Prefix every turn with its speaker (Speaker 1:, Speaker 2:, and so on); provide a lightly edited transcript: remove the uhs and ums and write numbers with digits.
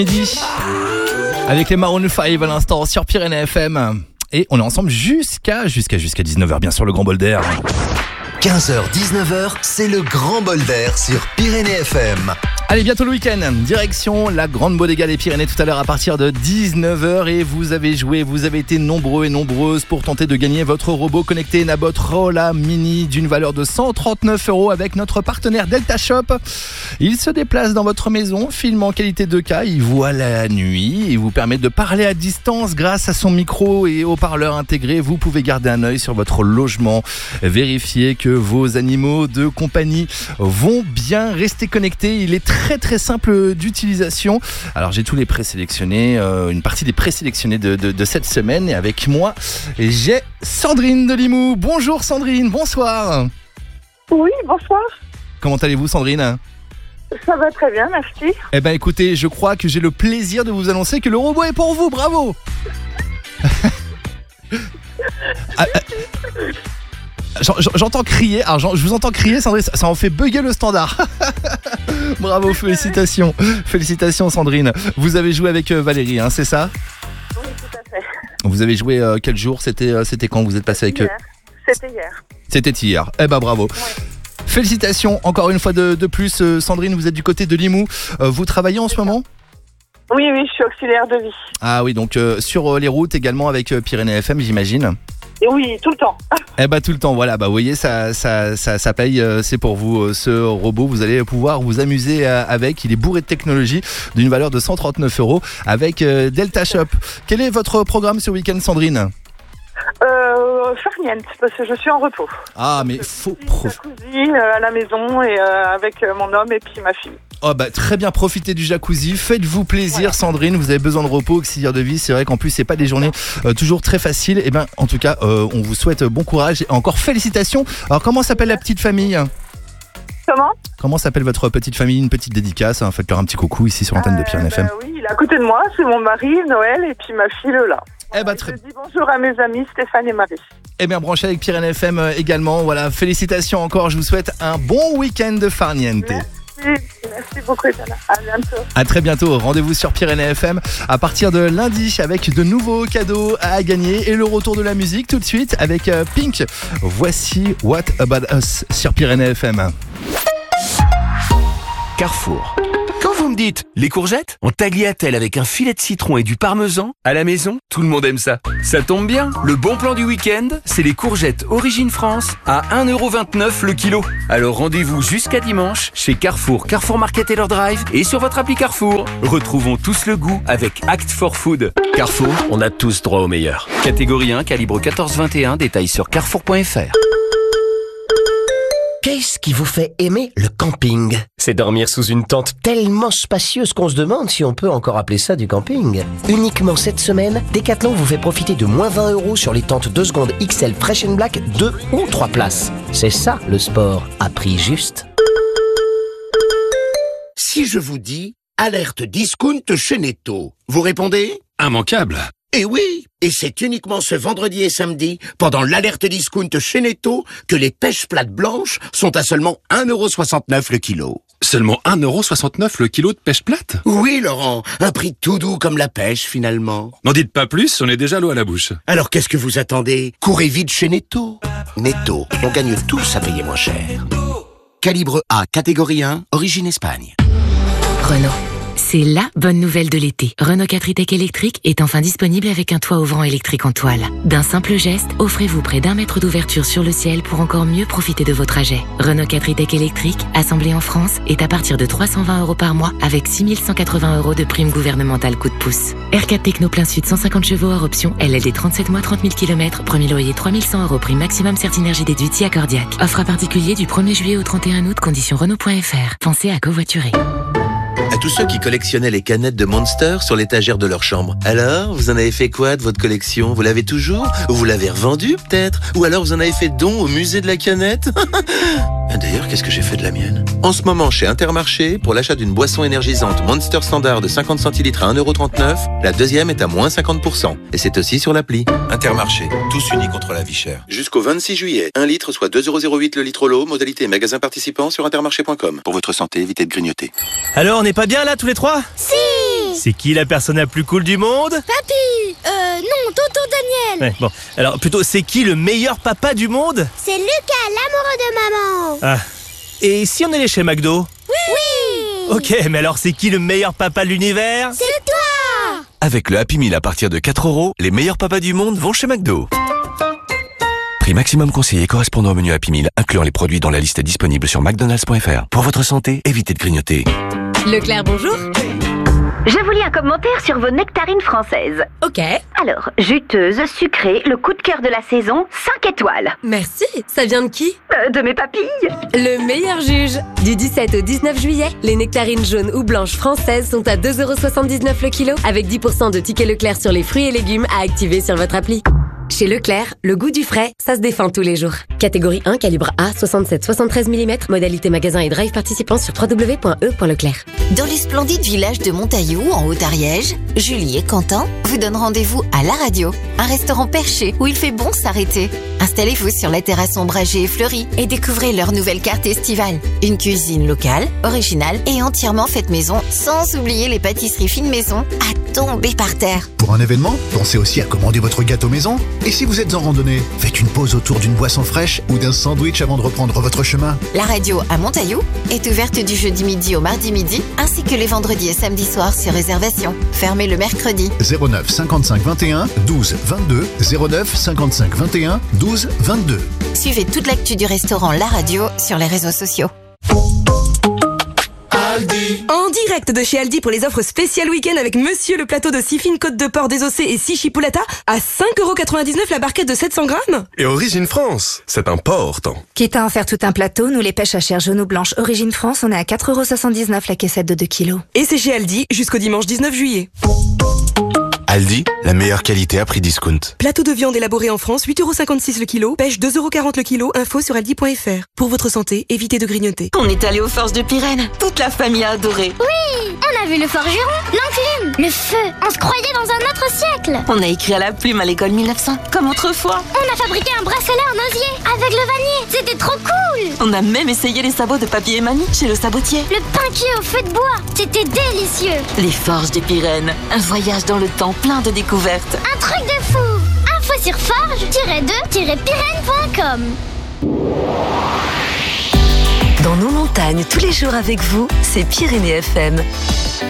Speaker 1: Midi, avec les Maroon 5 à l'instant sur Pyrénées FM. Et on est ensemble jusqu'à 19h, bien sûr, le grand bol d'air.
Speaker 2: 15h, 19h, c'est le grand bol d'air sur Pyrénées FM.
Speaker 1: Allez, bientôt le week-end, direction la Grande Bodega des Pyrénées tout à l'heure à partir de 19h. Et vous avez joué, vous avez été nombreux et nombreuses pour tenter de gagner votre robot connecté Nabot Rolla Mini d'une valeur de 139 € avec notre partenaire Delta Shop. Il se déplace dans votre maison, filme en qualité 2K, il voit la nuit, il vous permet de parler à distance grâce à son micro et haut-parleur intégré. Vous pouvez garder un œil sur votre logement, vérifier que vos animaux de compagnie vont bien rester connectés. Il est très simple d'utilisation. Alors j'ai tous les présélectionnés, une partie des présélectionnés de cette semaine, et avec moi j'ai Sandrine de Limoux. Bonjour Sandrine, bonsoir.
Speaker 3: Oui, bonsoir.
Speaker 1: Comment allez-vous Sandrine ?
Speaker 3: Ça va très bien, merci.
Speaker 1: Eh ben écoutez, je crois que j'ai le plaisir de vous annoncer que le robot est pour vous, bravo. J'entends crier, alors je vous entends crier Sandrine, ça en fait bugger le standard. Bravo, félicitations Sandrine. Vous avez joué avec Valérie, hein, c'est ça ?
Speaker 3: Oui, tout à fait.
Speaker 1: Vous avez joué quel jour ? C'était quand vous êtes passé avec...
Speaker 3: C'était hier.
Speaker 1: C'était hier, eh ben bravo. Ouais. Félicitations encore une fois de plus Sandrine, vous êtes du côté de Limoux. Vous travaillez en ce moment ?
Speaker 3: Oui, je suis auxiliaire de vie.
Speaker 1: Ah oui, donc sur les routes également avec Pyrénées FM, j'imagine.
Speaker 3: Et oui, tout le temps.
Speaker 1: Eh ben tout le temps, voilà, vous voyez, ça paye, c'est pour vous ce robot, vous allez pouvoir vous amuser avec, il est bourré de technologie d'une valeur de 139 € avec Delta Shop. Quel est votre programme ce week-end Sandrine ?
Speaker 3: Farniente, parce que je suis en repos.
Speaker 1: Ah mais faut
Speaker 3: jacuzzi à la maison et avec mon homme et puis ma fille.
Speaker 1: Oh bah très bien, profitez du jacuzzi, faites-vous plaisir voilà. Sandrine, vous avez besoin de repos, auxiliaire de vie, c'est vrai qu'en plus c'est pas des journées toujours très faciles. Et ben en tout cas on vous souhaite bon courage et encore félicitations. Alors comment s'appelle la petite famille ? Comment s'appelle votre petite famille ? Une petite dédicace, hein, faites-leur un petit coucou ici sur l'antenne de Pyrénées FM.
Speaker 3: Oui, il est à côté de moi, c'est mon mari, Noël, et puis ma fille Lola.
Speaker 1: Eh ben, très...
Speaker 3: Je dis bonjour à mes amis Stéphane et Marie.
Speaker 1: Eh bien, branché avec Pyrénées FM également. Voilà, félicitations encore. Je vous souhaite un bon week-end de farniente.
Speaker 3: Merci beaucoup, Etana. À bientôt.
Speaker 1: À très bientôt. Rendez-vous sur Pyrénées FM à partir de lundi avec de nouveaux cadeaux à gagner et le retour de la musique tout de suite avec Pink. Voici What About Us sur Pyrénées FM.
Speaker 4: Carrefour. Quand vous me dites les courgettes en tagliatelle avec un filet de citron et du parmesan à la maison, tout le monde aime ça. Ça tombe bien, le bon plan du week-end, c'est les courgettes Origine France à 1,29 € le kilo. Alors rendez-vous jusqu'à dimanche chez Carrefour, Carrefour Market et leur drive et sur votre appli Carrefour. Retrouvons tous le goût avec Act for Food. Carrefour, on a tous droit au meilleur. Catégorie 1, calibre 14-21, détails sur carrefour.fr.
Speaker 5: Qu'est-ce qui vous fait aimer le camping ? C'est dormir sous une tente tellement spacieuse qu'on se demande si on peut encore appeler ça du camping. Uniquement cette semaine, Decathlon vous fait profiter de moins 20 € sur les tentes 2 secondes XL Fresh and Black 2 ou 3 places. C'est ça le sport à prix juste.
Speaker 6: Si je vous dis alerte discount chez Netto, vous répondez ?
Speaker 7: Immanquable.
Speaker 6: Eh oui, et c'est uniquement ce vendredi et samedi, pendant l'alerte discount chez Netto, que les pêches plates blanches sont à seulement 1,69 € le kilo.
Speaker 7: Seulement 1,69 € le kilo de pêche plate ?
Speaker 6: Oui, Laurent, un prix tout doux comme la pêche, finalement.
Speaker 7: N'en dites pas plus, on est déjà l'eau à la bouche.
Speaker 6: Alors qu'est-ce que vous attendez ? Courez vite chez Netto. Netto, on gagne tous à payer moins cher. Calibre A, catégorie 1, origine Espagne.
Speaker 8: Renault. C'est la bonne nouvelle de l'été. Renault 4 e-Tech électrique est enfin disponible avec un toit ouvrant électrique en toile. D'un simple geste, offrez-vous près d'1 mètre d'ouverture sur le ciel pour encore mieux profiter de vos trajets. Renault 4 e-Tech électrique, assemblé en France, est à partir de 320 € par mois avec 6 180 € de prime gouvernementale coup de pouce. R4 Techno plein sud 150 chevaux hors option, LLD 37 mois 30 000 km, premier loyer 3 100 € prime maximum Certinergie déduit accordiaque. Offre à particulier du 1er juillet au 31 août, conditions Renault.fr. Pensez à covoiturer.
Speaker 9: À tous ceux qui collectionnaient les canettes de Monster sur l'étagère de leur chambre. Alors, vous en avez fait quoi de votre collection ? Vous l'avez toujours ? Ou vous l'avez revendue peut-être ? Ou alors vous en avez fait don au musée de la canette ? D'ailleurs, qu'est-ce que j'ai fait de la mienne ? En ce moment, chez Intermarché, pour l'achat d'une boisson énergisante Monster Standard de 50 centilitres à 1,39 €, la deuxième est à moins 50%. Et c'est aussi sur l'appli. Intermarché, tous unis contre la vie chère. Jusqu'au 26 juillet, 1 litre soit 2,08 € le litre l'eau, modalité magasin participant sur intermarché.com. Pour votre santé, évitez de grignoter.
Speaker 10: Alors, on n'est pas bien là tous les trois ?
Speaker 11: Si!
Speaker 10: C'est qui la personne la plus cool du monde?
Speaker 11: Papy. Non, tonton Daniel.
Speaker 10: Ouais, bon, alors plutôt, c'est qui le meilleur papa du monde?
Speaker 11: C'est Lucas, l'amoureux de maman.
Speaker 10: Ah. Et si on allait chez McDo?
Speaker 11: Oui.
Speaker 10: Ok, mais alors c'est qui le meilleur papa de l'univers?
Speaker 11: C'est toi.
Speaker 12: Avec le Happy Meal à partir de 4 €, les meilleurs papas du monde vont chez McDo. Prix maximum conseillé correspondant au menu Happy Meal, incluant les produits dans la liste disponible sur mcdonalds.fr. Pour votre santé, évitez de grignoter.
Speaker 13: Leclerc, bonjour.
Speaker 14: Je vous lis un commentaire sur vos nectarines françaises.
Speaker 13: Ok.
Speaker 14: Alors, juteuse, sucrée, le coup de cœur de la saison, 5 étoiles.
Speaker 13: Merci. Ça vient de qui?
Speaker 14: De mes papilles.
Speaker 13: Le meilleur juge. Du 17 au 19 juillet, les nectarines jaunes ou blanches françaises sont à 2,79 € le kilo, avec 10% de tickets Leclerc sur les fruits et légumes à activer sur votre appli. Chez Leclerc, le goût du frais, ça se défend tous les jours. Catégorie 1, calibre A, 67-73 mm, modalité magasin et drive participant sur www.e.leclerc.
Speaker 15: Dans le splendide village de Montaillou, en Haute-Ariège, Julie et Quentin vous donnent rendez-vous à La Radio, un restaurant perché où il fait bon s'arrêter. Installez-vous sur la terrasse ombragée et fleurie et découvrez leur nouvelle carte estivale. Une cuisine locale, originale et entièrement faite maison, sans oublier les pâtisseries fines maison à tomber par terre.
Speaker 16: Pour un événement, pensez aussi à commander votre gâteau maison. Et si vous êtes en randonnée, faites une pause autour d'une boisson fraîche ou d'un sandwich avant de reprendre votre chemin.
Speaker 15: La Radio à Montaillou est ouverte du jeudi midi au mardi midi, ainsi que les vendredis et samedis soirs sur réservation. Fermée le mercredi.
Speaker 16: 09 55 21 12 22 09 55 21 12 22.
Speaker 15: Suivez toute l'actu du restaurant La Radio sur les réseaux sociaux.
Speaker 17: Aldi. En direct de chez Aldi pour les offres spéciales week-end avec Monsieur le plateau de 6 fines côtes de porc désossées et 6 chipolata à 5,99 € la barquette de 700 grammes.
Speaker 18: Et Origine France, c'est important.
Speaker 19: Quitte à en faire tout un plateau, nous les pêches à chair jaune ou blanche Origine France, on est à 4,79 € la caissette de 2 kilos.
Speaker 17: Et c'est chez Aldi jusqu'au dimanche 19 juillet.
Speaker 18: Aldi, la meilleure qualité à prix discount.
Speaker 17: Plateau de viande élaboré en France, 8,56 € le kilo. Pêche 2,40 € le kilo. Info sur aldi.fr. Pour votre santé, évitez de grignoter.
Speaker 20: On est allé aux Forges de Pyrène. Toute la famille a adoré.
Speaker 11: Oui, on a vu le forgeron, l'enclume, le feu. On se croyait dans un autre siècle.
Speaker 20: On a écrit à la plume à l'école 1900, comme autrefois.
Speaker 11: On a fabriqué un bracelet en osier avec le vannier. C'était trop cool.
Speaker 20: On a même essayé les sabots de papier et mamie chez le sabotier.
Speaker 11: Le pain cuit au feu de bois. C'était délicieux.
Speaker 20: Les Forges de Pyrène. Un voyage dans le temps plein de découvertes.
Speaker 11: Un truc de fou. Info sur forge-de-pyrène.com.
Speaker 21: Dans nos montagnes, tous les jours avec vous, c'est Pyrénées FM.